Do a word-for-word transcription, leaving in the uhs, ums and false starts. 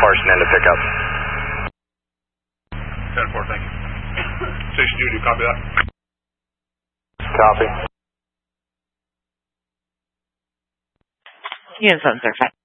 Carson in to pick up. ten four, thank you. Station duty, copy that. Copy. Unit seven six five.